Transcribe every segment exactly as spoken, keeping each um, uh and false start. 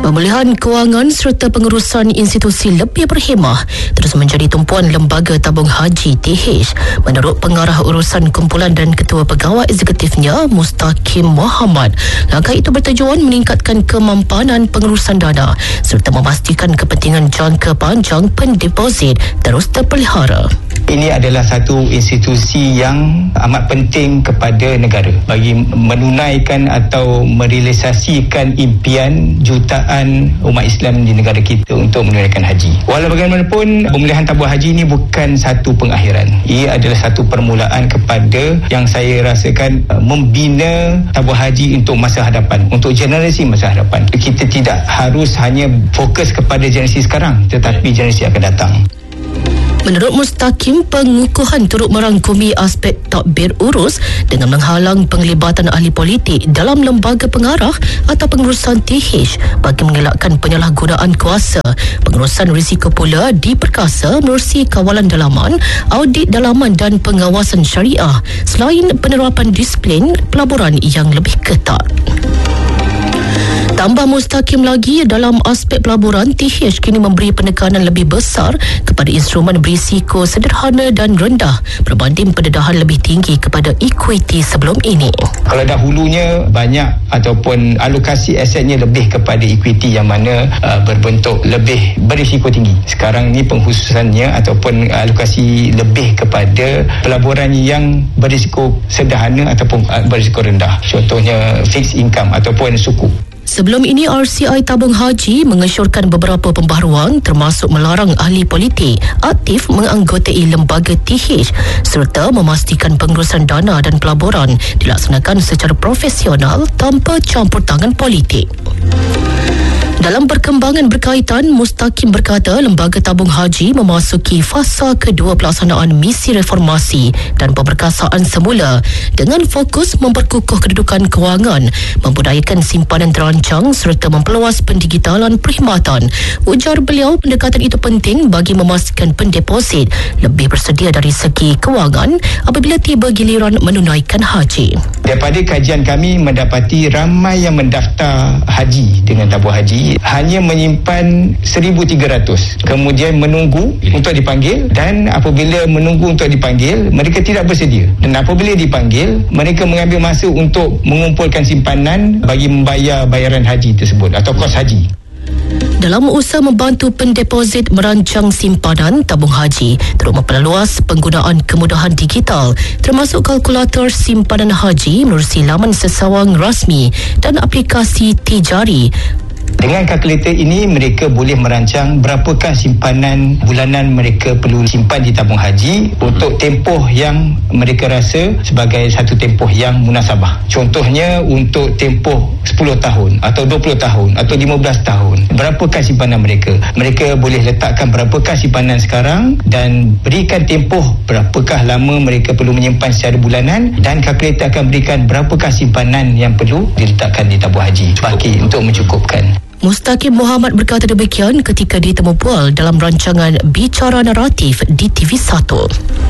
Pemulihan kewangan serta pengurusan institusi lebih berhemah terus menjadi tumpuan Lembaga Tabung Haji T H. Menurut Pengarah Urusan Kumpulan dan Ketua Pegawai Eksekutifnya, Mustaqim Mohamad, langkah itu bertujuan meningkatkan kemampanan pengurusan dana serta memastikan kepentingan jangka panjang pendeposit terus terpelihara. Ini adalah satu institusi yang amat penting kepada negara bagi menunaikan atau merealisasikan impian jutaan umat Islam di negara kita untuk menunaikan haji. Walau bagaimanapun, pemulihan tabung haji ini bukan satu pengakhiran. Ia adalah satu permulaan kepada yang saya rasakan membina tabung haji untuk masa hadapan, untuk generasi masa hadapan. Kita tidak harus hanya fokus kepada generasi sekarang, tetapi generasi akan datang. Menurut Mustaqim, pengukuhan turut merangkumi aspek tadbir urus dengan menghalang penglibatan ahli politik dalam lembaga pengarah atau pengurusan T H bagi mengelakkan penyalahgunaan kuasa. Pengurusan risiko pula diperkasa menerusi kawalan dalaman, audit dalaman dan pengawasan syariah selain penerapan disiplin pelaburan yang lebih ketat. Tambah Mustaqim lagi, dalam aspek pelaburan, T H kini memberi penekanan lebih besar kepada instrumen berisiko sederhana dan rendah berbanding pendedahan lebih tinggi kepada equity sebelum ini. Kalau dahulunya banyak ataupun alokasi asetnya lebih kepada equity yang mana uh, berbentuk lebih berisiko tinggi. Sekarang ni pengkhususannya ataupun alokasi lebih kepada pelaburan yang berisiko sederhana ataupun uh, berisiko rendah. Contohnya fixed income ataupun suku. Sebelum ini, R C I Tabung Haji mengesyorkan beberapa pembaharuan termasuk melarang ahli politik aktif menganggotai lembaga T H serta memastikan pengurusan dana dan pelaburan dilaksanakan secara profesional tanpa campur tangan politik. Dalam perkembangan berkaitan, Mustaqim berkata Lembaga Tabung Haji memasuki fasa kedua pelaksanaan misi reformasi dan pemberkasaan semula dengan fokus memperkukuh kedudukan kewangan, membudayakan simpanan terancang serta memperluas pendigitalan perkhidmatan. Ujar beliau, pendekatan itu penting bagi memastikan pendeposit lebih bersedia dari segi kewangan apabila tiba giliran menunaikan haji. Daripada kajian kami mendapati ramai yang mendaftar haji dengan tabung haji hanya menyimpan seribu tiga ratus, kemudian menunggu untuk dipanggil, dan apabila menunggu untuk dipanggil mereka tidak bersedia, dan apabila dipanggil mereka mengambil masa untuk mengumpulkan simpanan bagi membayar bayaran haji tersebut atau kos haji. Dalam usaha membantu pendeposit merancang simpanan tabung haji, turut memperluas penggunaan kemudahan digital termasuk kalkulator simpanan haji menerusi laman sesawang rasmi dan aplikasi Tijari. Dengan kalkulator ini mereka boleh merancang berapakah simpanan bulanan mereka perlu simpan di tabung haji untuk tempoh yang mereka rasa sebagai satu tempoh yang munasabah. Contohnya untuk tempoh sepuluh tahun atau dua puluh tahun atau lima belas tahun. Berapakah simpanan mereka? Mereka boleh letakkan berapakah simpanan sekarang dan berikan tempoh berapakah lama mereka perlu menyimpan secara bulanan, dan kalkulator akan berikan berapakah simpanan yang perlu diletakkan di tabung haji baki untuk mencukupkan. Mustaqim Mohamad berkata demikian ketika ditemu pual dalam rancangan Bicara Naratif di T V satu.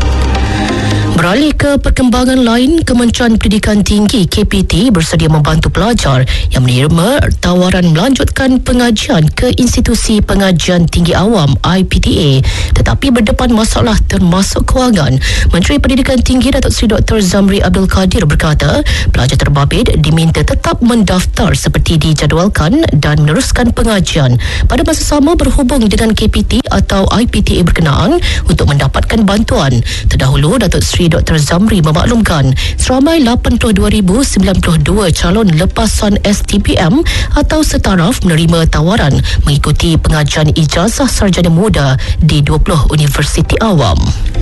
Beralih ke perkembangan lain, Kementerian Pendidikan Tinggi K P T bersedia membantu pelajar yang menerima tawaran melanjutkan pengajian ke institusi pengajian tinggi awam I P T A tetapi berdepan masalah termasuk kewangan. Menteri Pendidikan Tinggi Datuk Seri Doktor Zamri Abdul Kadir berkata pelajar terbabit diminta tetap mendaftar seperti dijadualkan dan meneruskan pengajian pada masa sama berhubung dengan K P T atau I P T A berkenaan untuk mendapatkan bantuan. Terdahulu, Datuk Seri Doktor Zamri memaklumkan seramai lapan puluh dua ribu sembilan puluh dua calon lepasan S T P M atau setaraf menerima tawaran mengikuti pengajian ijazah sarjana muda di dua puluh universiti awam.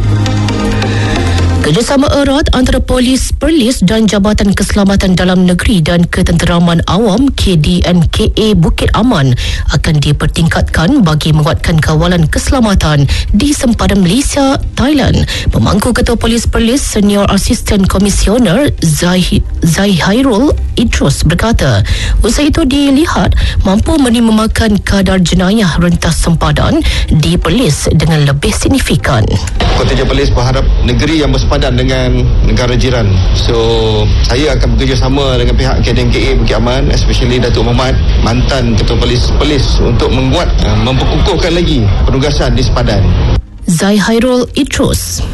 Kerjasama erat antara Polis Perlis dan Jabatan Keselamatan Dalam Negeri dan Ketenteraman Awam K D N K A Bukit Aman akan dipertingkatkan bagi menguatkan kawalan keselamatan di sempadan Malaysia, Thailand. Pemangku Ketua Polis Perlis Senior Asisten Komisioner Zaihairul Idrus berkata usaha itu dilihat mampu menimbukan kadar jenayah rentas sempadan di Perlis dengan lebih signifikan. Kontijen Polis berharap negeri yang bersepadan sepadan dengan negara jiran. So saya akan bekerjasama dengan pihak K D M K A Bukit Aman, especially Datuk Muhammad, mantan Ketua Polis Polis, untuk menguat, uh, memperkukuhkan lagi penugasan di sepadan. Zai Hairul Idrus.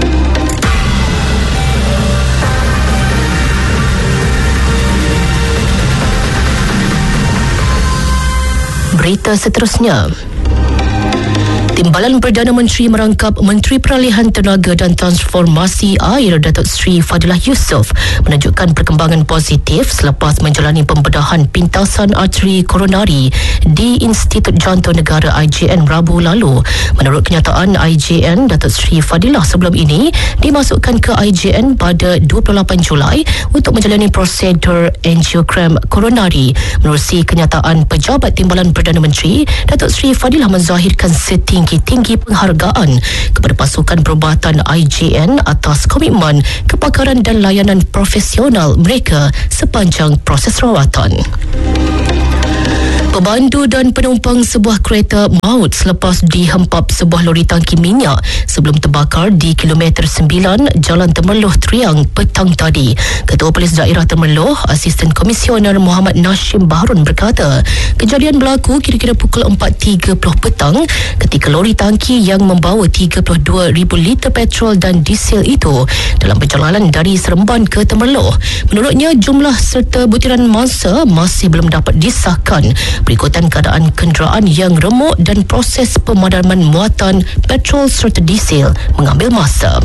Berita seterusnya. Timbalan Perdana Menteri merangkap Menteri Peralihan Tenaga dan Transformasi Air Datuk Seri Fadilah Yusof menunjukkan perkembangan positif selepas menjalani pembedahan pintasan arteri koronari di Institut Jantung Negara I J N Rabu lalu. Menurut kenyataan I J N, Datuk Seri Fadilah sebelum ini dimasukkan ke I J N pada dua puluh lapan Julai untuk menjalani prosedur angiogram koronari. Menerusi kenyataan pejabat Timbalan Perdana Menteri, Datuk Seri Fadilah menzahirkan setinggi tinggi penghargaan kepada pasukan perubatan I J N atas komitmen, kepakaran dan layanan profesional mereka sepanjang proses rawatan. Pemandu dan penumpang sebuah kereta maut selepas dihempap sebuah lori tangki minyak sebelum terbakar di kilometer sembilan Jalan Temerloh Triang petang tadi. Ketua Polis Daerah Temerloh, Asisten Komisioner Muhammad Nashim Baharun berkata, kejadian berlaku kira-kira pukul empat tiga puluh petang ketika lori tangki yang membawa tiga puluh dua ribu liter petrol dan diesel itu dalam perjalanan dari Seremban ke Temerloh. Menurutnya, jumlah serta butiran masa masih belum dapat disahkan berikutan keadaan kenderaan yang remuk dan proses pemadaman muatan petrol serta diesel mengambil masa.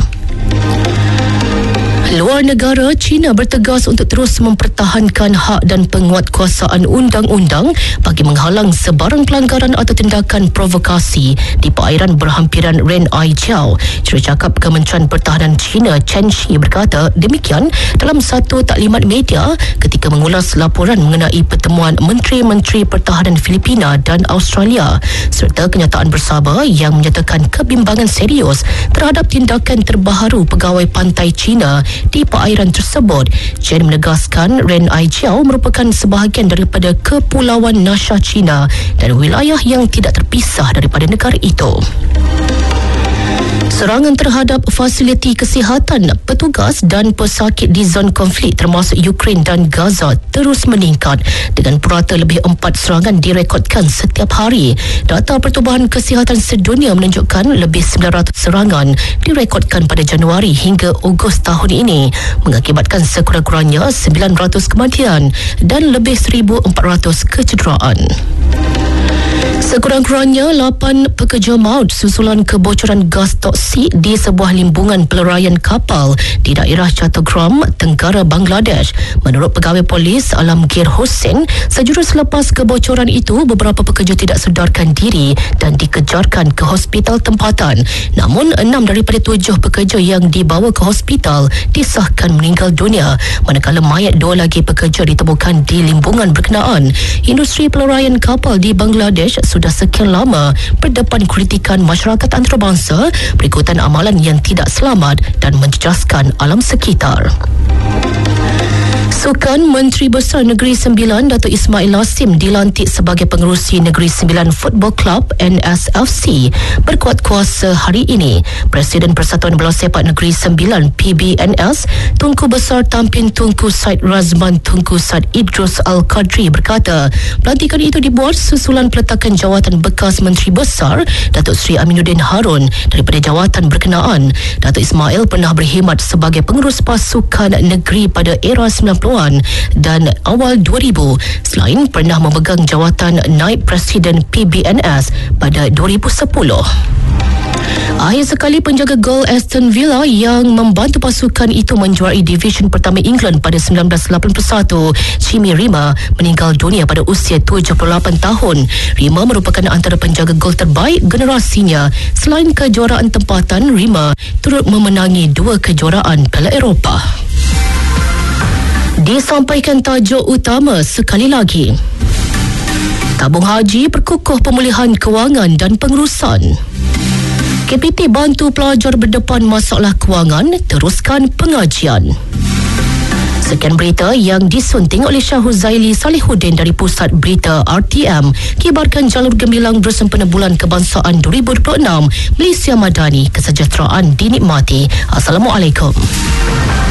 Luar negara, China bertegas untuk terus mempertahankan hak dan penguatkuasaan undang-undang bagi menghalang sebarang pelanggaran atau tindakan provokasi di perairan berhampiran Ren Ai Jiao. Jurucakap Kementerian Pertahanan China Chen Shi berkata demikian dalam satu taklimat media ketika mengulas laporan mengenai pertemuan Menteri-Menteri Pertahanan Filipina dan Australia serta kenyataan bersama yang menyatakan kebimbangan serius terhadap tindakan terbaharu pegawai pantai China di perairan tersebut. Chen menegaskan Ren Ai Jiao merupakan sebahagian daripada Kepulauan Nasha China dan wilayah yang tidak terpisah daripada negara itu. Serangan terhadap fasiliti kesihatan, petugas dan pesakit di zon konflik termasuk Ukraine dan Gaza terus meningkat dengan purata lebih empat serangan direkodkan setiap hari. Data Pertubuhan Kesihatan Sedunia menunjukkan lebih sembilan ratus serangan direkodkan pada Januari hingga Ogos tahun ini, mengakibatkan sekurang-kurangnya sembilan ratus kematian dan lebih seribu empat ratus kecederaan. Sekurang-kurangnya lapan pekerja maut susulan kebocoran gas toksik di sebuah limbungan peleraian kapal di daerah Chattogram, Tenggara Bangladesh. Menurut pegawai polis Alamgir Hussein, sejurus selepas kebocoran itu, beberapa pekerja tidak sedarkan diri dan dikejarkan ke hospital tempatan. Namun, enam daripada tujuh pekerja yang dibawa ke hospital disahkan meninggal dunia, manakala mayat dua lagi pekerja ditemukan di limbungan berkenaan. Industri peleraian kapal di Bangladesh sudah sekian lama berdepan kritikan masyarakat antarabangsa berikutan amalan yang tidak selamat dan menjejaskan alam sekitar. Sukan Menteri Besar Negeri Sembilan Datuk Ismail Lassim dilantik sebagai pengerusi Negeri Sembilan Football Club N S F C berkuat kuasa hari ini. Presiden Persatuan Bola Sepak Negeri Sembilan P B N S Tunku Besar Tampin Tunku Said Razman Tunku Said Idrus Al-Qadri berkata pelantikan itu dibuat susulan peletakan jawatan bekas Menteri Besar Datuk Seri Aminuddin Harun daripada jawatan berkenaan. Datuk Ismail pernah berkhidmat sebagai pengurus pasukan negeri pada era sembilan puluhan dan awal dua ribu, selain pernah memegang jawatan Naib Presiden P B N S pada dua ribu sepuluh. Akhir sekali, penjaga gol Aston Villa yang membantu pasukan itu menjuarai Division Pertama England pada sembilan belas lapan puluh satu, Jimmy Rima, meninggal dunia pada usia tujuh puluh lapan tahun. Rima merupakan antara penjaga gol terbaik generasinya. Selain kejuaraan tempatan, Rima turut memenangi dua kejuaraan Piala Eropah. Disampaikan tajuk utama sekali lagi. Tabung haji perkukuh pemulihan kewangan dan pengurusan. K P T bantu pelajar berdepan masalah kewangan, teruskan pengajian. Sekian berita yang disunting oleh Syah Huzaili Salihuddin dari Pusat Berita R T M. Kibarkan jalur gemilang bersempena Bulan Kebangsaan dua ribu dua puluh enam. Malaysia Madani, kesejahteraan dinikmati. Assalamualaikum.